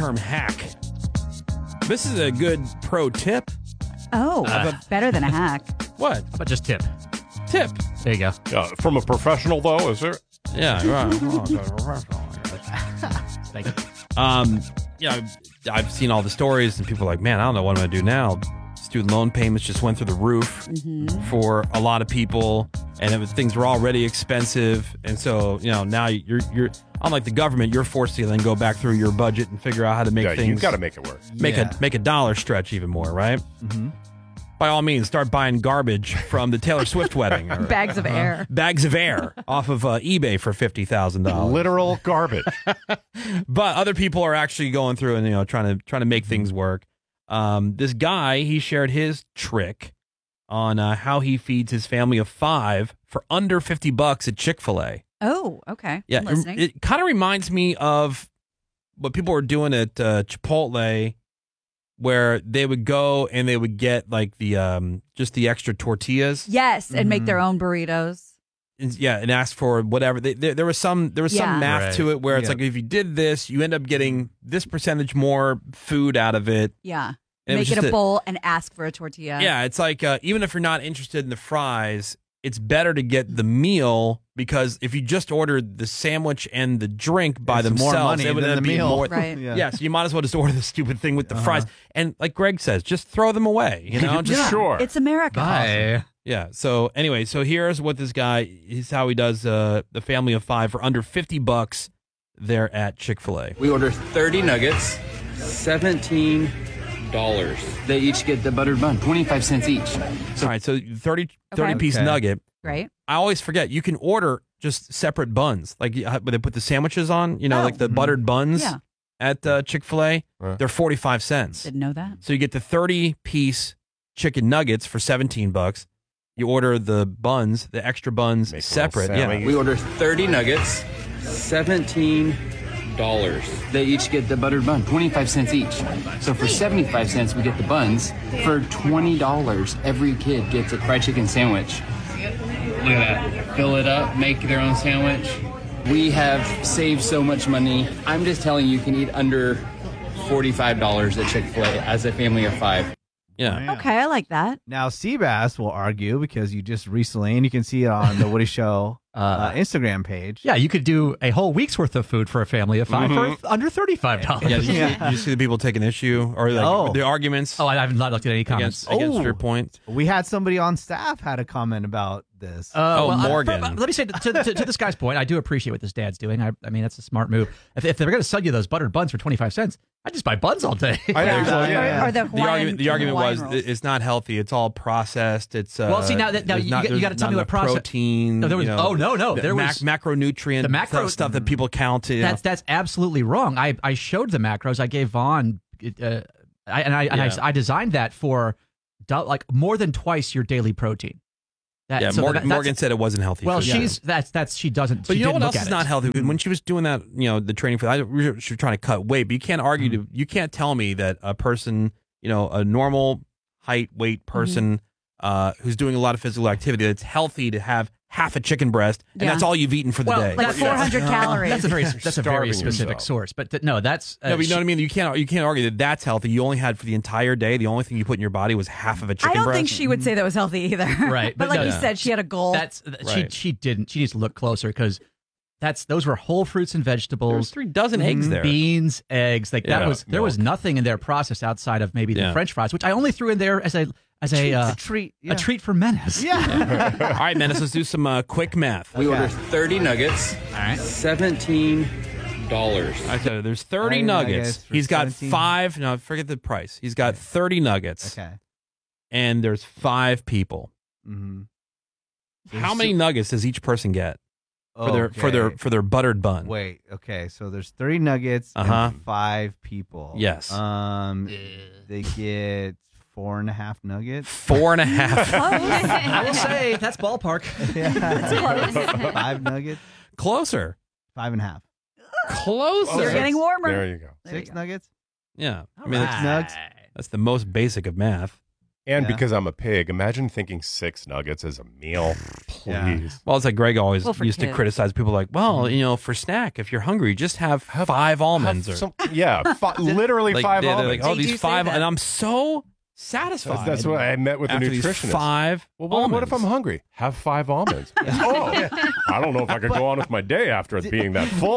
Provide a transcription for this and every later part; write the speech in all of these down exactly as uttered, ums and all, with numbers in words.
term hack. This is a good pro tip. Oh, Uh, better than a hack. What? But just tip. Tip. There you go. Uh, from a professional, though, is there? Yeah, right. Thank you. Um, you know, I've seen all the stories, and people are like, man, I don't know what I'm going to do now. Student loan payments just went through the roof Mm-hmm. for a lot of people, and it was, things were already expensive. And so, you know, now you're, you're unlike the government, you're forced to then go back through your budget and figure out how to make Yeah, things. you've got to make it work. Make Yeah. a make a dollar stretch even more, right? Mm-hmm. By all means, start buying garbage from the Taylor Swift wedding. Or, Bags of air. bags of air off of uh, eBay for fifty thousand dollars. Literal garbage. But other people are actually going through and, you know, trying to trying to make things work. Um, this guy, he shared his trick on uh, how he feeds his family of five for under fifty bucks at Chick-fil-A. Oh, okay. Yeah, I'm listening. it, it kind of reminds me of what people were doing at uh, Chipotle, where they would go and they would get like the um, just the extra tortillas. yes, and make Mhm. their own burritos. And, yeah, and ask for whatever. They, there, there was some there was Yeah. some math Right. to it where it's Yep. like if you did this, you end up getting this percentage more food out of it. Yeah. And was Make it just a bowl and ask for a tortilla. Yeah, it's like uh, even if you're not interested in the fries, it's better to get the meal because if you just ordered the sandwich and the drink by It's themselves, more money it would than end up the being meal. more. Right. Yeah. Yeah, so you might as well just order the stupid thing with the Uh-huh. fries. And like Greg says, just throw them away. You know, just Yeah. Sure. It's America. Bye. yeah. So anyway, so here's what this guy is how he does uh, the family of five for under fifty bucks there at Chick-fil-A. We order thirty nuggets, seventeen dollars. They each get the buttered bun, twenty-five cents each. All right, so thirty, thirty Okay. piece Okay. nugget. Right? I always forget you can order just separate buns, like uh, where they put the sandwiches on. You know, Oh. like the buttered buns Yeah. at uh, Chick-fil-A. Right. They're forty-five cents. Didn't know that. So you get the thirty piece chicken nuggets for seventeen bucks. You order the buns, the extra buns Make a little separate. Yeah. sandwich. We order thirty nuggets, seventeen dollars. They each get the buttered bun, twenty-five cents each. So for seventy-five cents, we get the buns. For twenty dollars, every kid gets a fried chicken sandwich. Look at that. Fill it up, make their own sandwich. We have saved so much money. I'm just telling you, you can eat under forty-five dollars at Chick-fil-A as a family of five. Yeah. Okay, I like that. Now, Seabass will argue because you just recently, and you can see it on the Woody Show uh, Uh, Instagram page. Yeah, you could do a whole week's worth of food for a family of 5 Mhm. for under thirty-five dollars. Yeah, did you, see, did you see the people taking issue or like Oh. the arguments Oh, I haven't not looked at any comments. against, against Oh. your point? We had somebody on staff had a comment about this. Uh, Oh, well, I- Morgan. but- but let me say to, to, to this guy's point, I do appreciate what this dad's doing. I, I mean, that's a smart move. If, if they're going to sell you those buttered buns for twenty-five cents, I just buy buns all day. I know. Yeah. Or, Yeah. or the The Hawaiian, argument, the argument Hawaiian was rolls. it- it's not healthy. It's all processed. It's uh, Well, see, now that- now there's you not- got- you there's gotta tell not me what enough process- protein. No, there was- you know, oh, no, no, the there mac- was- macronutrient the macro- stuff, stuff that people count. You know. That's that's absolutely wrong. I, I showed the macros. I gave Vaughn, uh, I, and I and Yeah. I, I designed that for do- like more than twice your daily protein. That, yeah, so Morgan, that- that's- Morgan said it wasn't healthy. Well, food. she's that's that's she doesn't. But she you know didn't what look else at is it. not healthy? When she was doing that, you know, the training for, I she was trying to cut weight, but you can't argue to, you can't tell me that a person, you know, a normal height, weight person uh, who's doing a lot of physical activity, that's healthy to have half a chicken breast, and Yeah. that's all you've eaten for the Well, day. like that's- four hundred calories. That's a very that's a very Starving specific yourself. source. But th- no, that's uh, no, but you know she- what I mean. You can't you can't argue that that's healthy. You only had for the entire day. The only thing you put in your body was half of a chicken I don't breast. think she would say that was healthy either. Right, but but like no, you yeah. said, she had a goal. That's she Right. she didn't. She needs to look closer because that's those were whole fruits and There's vegetables, three dozen eggs there. beans, eggs. Like that Yeah, was there was milk. nothing in their process outside of maybe Yeah. the French fries, which I only threw in there as a as a uh, a treat. Yeah. a treat for Menace. Yeah. All right, Menace, let's do some uh, quick math. We Okay. order thirty nuggets, All right. seventeen dollars. I tell you, there's thirty thirty nuggets. nuggets for He's got seventeen. five. No, forget the price. He's got thirty nuggets, Okay. and there's five people. Mm-hmm. How many nuggets does each person get for their for their for their buttered bun? Wait. Okay. So there's thirty nuggets Uh-huh. and five people. Yes. Um, they get four and a half nuggets. Four and a half. I will say that's ballpark. Yeah. Five nuggets. Closer. Five and a half. Closer. You're getting warmer. There you go. There you Six go. nuggets. Yeah. I mean, that's, Nugs. that's the most basic of math. And Yeah. because I'm a pig, imagine thinking six nuggets as a meal. Please. Yeah. Well, it's like Greg always Well, for used to kids. criticize people like, well, you know, for snack, if you're hungry, just have five almonds. Have or some- yeah, fi- literally like, five they're almonds. like, oh, They do these say five. that. And I'm so satisfied. That's, that's what I met with the after these nutritionist. five Well, what, what if I'm almonds. hungry? Have five almonds. Oh, I don't know if I could go on with my day after it being that full.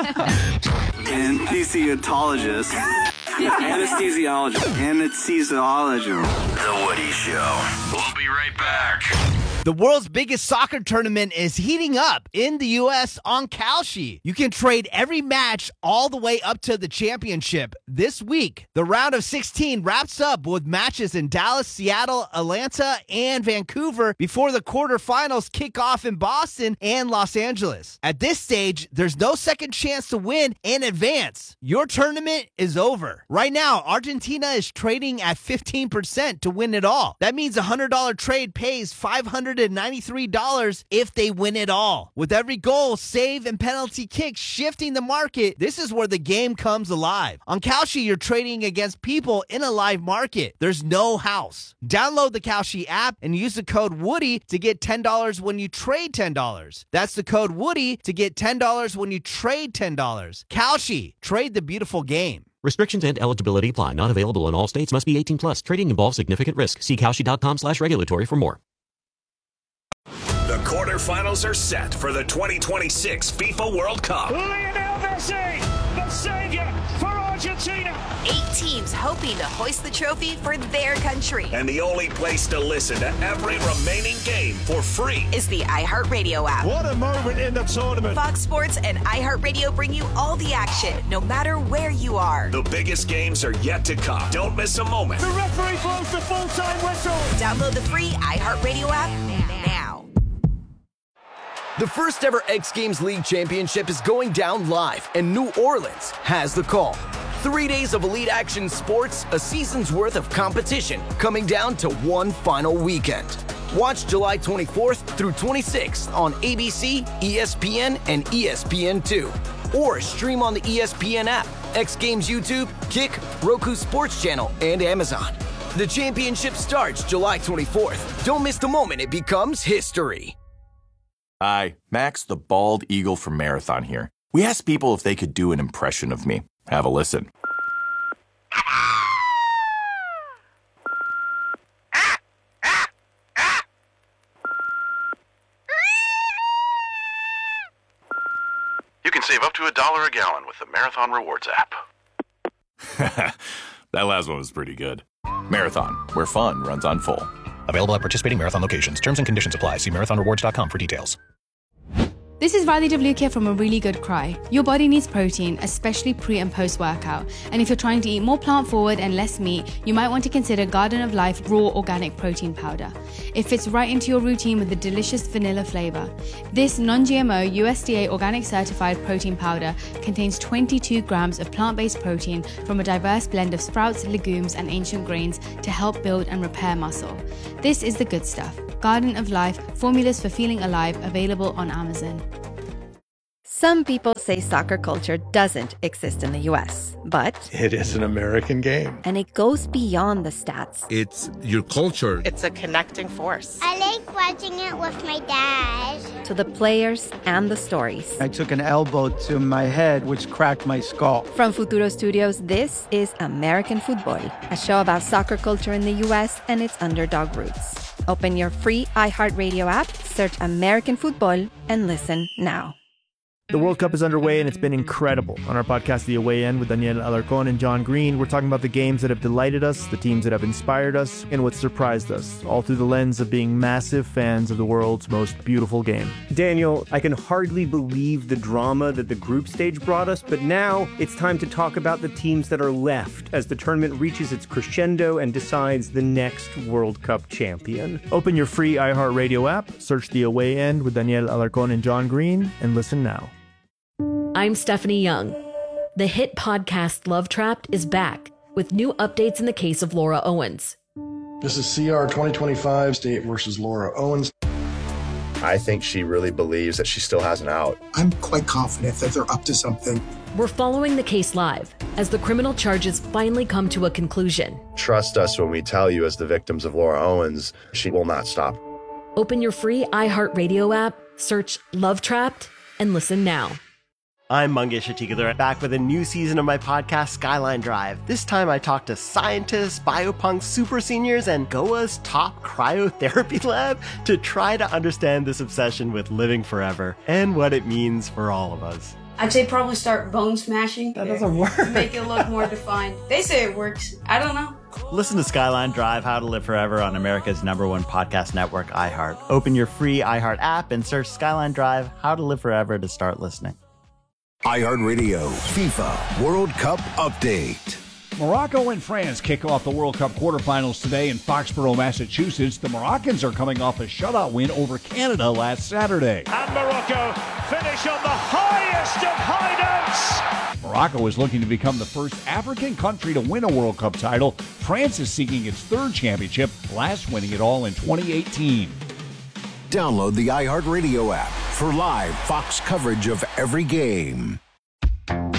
Anesthesiologist. Anesthesiologist. Anesthesiologist. The Woody Show. We'll be right back. The world's biggest soccer tournament is heating up in the U S on Kalshi. You can trade every match all the way up to the championship this week. The round of sixteen wraps up with matches in Dallas, Seattle, Atlanta, and Vancouver before the quarterfinals kick off in Boston and Los Angeles. At this stage, there's no second chance to win and advance. Your tournament is over. Right now, Argentina is trading at fifteen percent to win it all. That means a one hundred dollars trade pays five hundred ninety-three dollars if they win it all. With every goal, save, and penalty kick shifting the market, this is where the game comes alive. On Kalshi, you're trading against people in a live market. There's no house. Download the Kalshi app and use the code Woody to get ten dollars when you trade ten dollars. That's the code Woody to get ten dollars when you trade ten dollars. Kalshi, trade the beautiful game. Restrictions and eligibility apply. Not available in all states. Must be eighteen plus. Trading involves significant risk. See Kalshi.com slash regulatory for more. The quarterfinals are set for the twenty twenty-six FIFA World Cup. Lionel Messi, the savior for Argentina. Eight teams hoping to hoist the trophy for their country. And the only place to listen to every remaining game for free is the iHeartRadio app. What a moment in the tournament. Fox Sports and iHeartRadio bring you all the action, no matter where you are. The biggest games are yet to come. Don't miss a moment. The referee blows the full-time whistle. Download the free iHeartRadio app now. The first ever X Games League Championship is going down live, and New Orleans has the call. Three days of elite action sports, a season's worth of competition, coming down to one final weekend. Watch July twenty-fourth through twenty-sixth on A B C, E S P N, and E S P N two. Or stream on the E S P N app, X Games YouTube, Kick, Roku Sports Channel, and Amazon. The championship starts July twenty-fourth. Don't miss the moment it becomes history. Hi, Max the Bald Eagle from Marathon here. We asked people if they could do an impression of me. Have a listen. You can save up to a dollar a gallon with the Marathon Rewards app. That last one was pretty good. Marathon, where fun runs on full. Available at participating Marathon locations. Terms and conditions apply. See marathon rewards dot com for details. This is Riley DeVlukia from A Really Good Cry. Your body needs protein, especially pre and post workout. And if you're trying to eat more plant forward and less meat, you might want to consider Garden of Life Raw Organic Protein Powder. It fits right into your routine with a delicious vanilla flavor. This non-G M O U S D A organic certified protein powder contains twenty-two grams of plant-based protein from a diverse blend of sprouts, legumes, and ancient grains to help build and repair muscle. This is the good stuff. Garden of Life, formulas for feeling alive, available on Amazon. Some people say soccer culture doesn't exist in the U S, but it is an American game. And it goes beyond the stats. It's your culture. It's a connecting force. I like watching it with my dad. To the players and the stories. I took an elbow to my head, which cracked my skull. From Futuro Studios, this is American Football, a show about soccer culture in the U S and its underdog roots. Open your free iHeartRadio app, search American Football, and listen now. The World Cup is underway, and it's been incredible. On our podcast, The Away End, with Daniel Alarcón and John Green, we're talking about the games that have delighted us, the teams that have inspired us, and what surprised us, all through the lens of being massive fans of the world's most beautiful game. Daniel, I can hardly believe the drama that the group stage brought us, but now it's time to talk about the teams that are left as the tournament reaches its crescendo and decides the next World Cup champion. Open your free iHeartRadio app, search The Away End with Daniel Alarcón and John Green, and listen now. I'm Stephanie Young. The hit podcast Love Trapped is back with new updates in the case of Laura Owens. This is C R twenty twenty-five, State versus Laura Owens. I think she really believes that she still has an out. I'm quite confident that they're up to something. We're following the case live. as the criminal charges finally come to a conclusion. Trust us when we tell you, as the victims of Laura Owens, she will not stop. Open your free iHeartRadio app, search Love Trapped, and listen now. I'm Mangesh Hattikudur, back with a new season of my podcast, Skyline Drive. This time I talk to scientists, biopunks, super seniors, and G O A's top cryotherapy lab to try to understand this obsession with living forever and what it means for all of us. I'd say probably start bone smashing. That doesn't work. Make it look more defined. They say it works. I don't know. Listen to Skyline Drive, How to Live Forever on America's number one podcast network, iHeart. Open your free iHeart app and search Skyline Drive, How to Live Forever to start listening. iHeartRadio FIFA World Cup Update. Morocco and France kick off the World Cup quarterfinals today in Foxborough, Massachusetts. The Moroccans are coming off a shutout win over Canada last Saturday. And Morocco finish on the highest of high notes. Morocco is looking to become the first African country to win a World Cup title. France is seeking its third championship, last winning it all in twenty eighteen. Download the iHeartRadio app for live Fox coverage of every game.